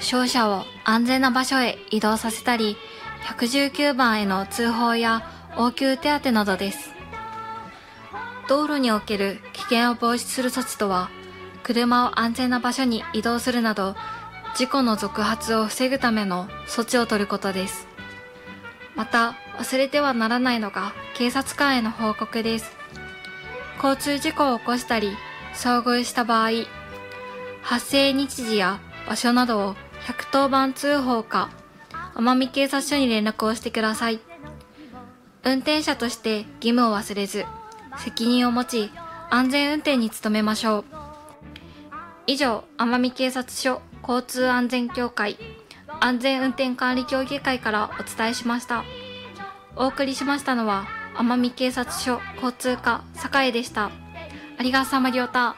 負傷者を安全な場所へ移動させたり、119番への通報や応急手当などです。道路における危険を防止する措置とは、車を安全な場所に移動するなど、事故の続発を防ぐための措置を取ることです。また、忘れてはならないのが警察官への報告です。交通事故を起こしたり、遭遇した場合、発生日時や場所などを110番通報か、奄美警察署に連絡をしてください。運転者として義務を忘れず、責任を持ち、安全運転に努めましょう。以上、奄美警察署交通安全協会安全運転管理協議会からお伝えしました。お送りしましたのは、奄美警察署交通課栄でした。ありがさまりょうた。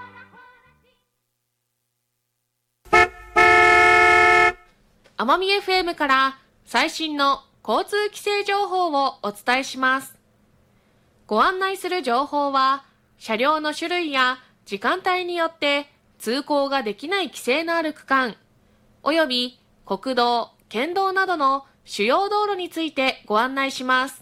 奄美 FM から最新の交通規制情報をお伝えします。ご案内する情報は、車両の種類や時間帯によって通行ができない規制のある区間、および国道、県道などの主要道路についてご案内します。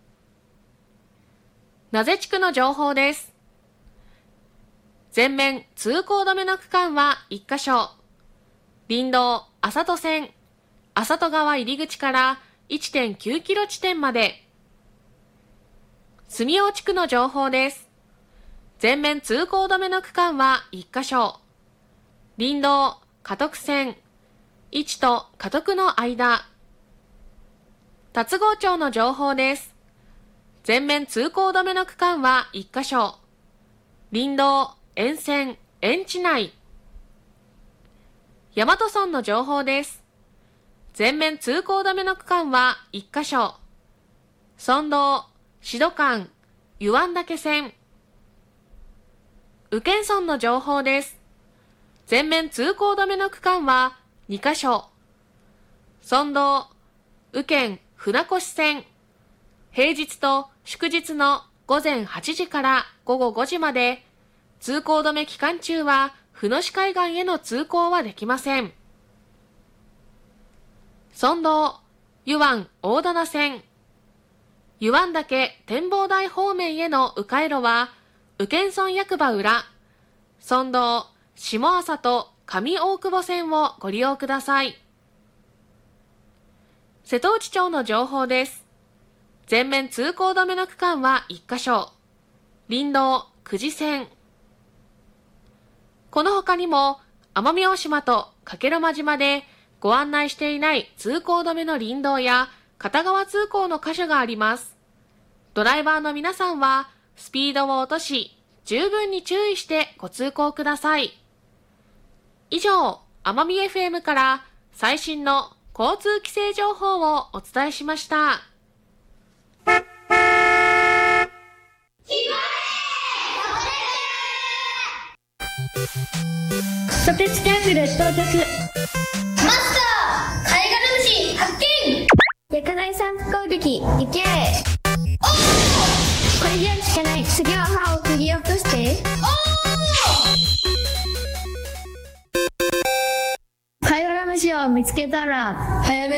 名瀬地区の情報です。全面通行止めの区間は1カ所。林道麻戸線、麻戸川入り口から 1.9 キロ地点まで。住尾地区の情報です。全面通行止めの区間は1カ所。林道加徳線、市と加徳の間。龍郷町の情報です。全面通行止めの区間は1カ所。林道沿線、沿地内。大和村の情報です。全面通行止めの区間は1カ所。村道、志土間、湯湾岳線。宇検村の情報です。全面通行止めの区間は2カ所。村道、宇検船越線。平日と祝日の午前8時から午後5時まで、通行止め期間中は船越海岸への通行はできません。村道、湯湾大棚線。湯湾岳展望台方面への迂回路は、宇検村役場裏、村道、下朝と上大久保線をご利用ください。瀬戸内町の情報です。全面通行止めの区間は1カ所。林道、久慈線。この他にも、奄美大島と加計呂麻島でご案内していない通行止めの林道や片側通行の箇所があります。ドライバーの皆さんは、スピードを落とし、十分に注意してご通行ください。以上、奄美 FM から最新の交通規制情報をお伝えしました。 ソテツキャングル到着。 マスター、貝殻虫発見。 薬剤散布攻撃行け。 おー、 これじゃ効かない。次は歯を研ぎ落として。貝殻虫を見つけたら早め